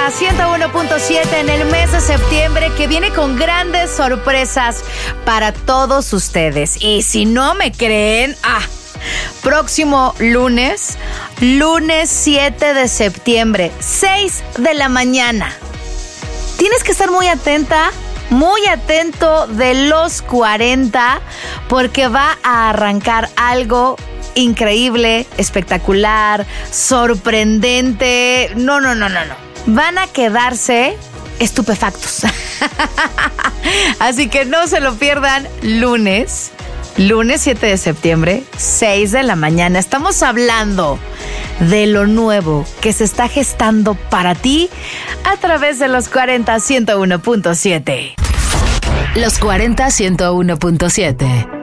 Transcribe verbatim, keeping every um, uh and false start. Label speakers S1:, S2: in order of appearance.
S1: cuarenta, ciento uno punto siete en el mes de septiembre, que viene con grandes sorpresas para todos ustedes. Y si no me creen, ah, próximo lunes, lunes siete de septiembre, seis de la mañana. Tienes que estar muy atenta, muy atento de los cuarenta, porque va a arrancar algo increíble, espectacular, sorprendente. No, no, no, no, no. Van a quedarse estupefactos. Así que no se lo pierdan. Lunes, lunes siete de septiembre, seis de la mañana. Estamos hablando de lo nuevo que se está gestando para ti a través de los cuarenta, ciento uno punto siete.
S2: Los cuarenta, ciento uno punto siete.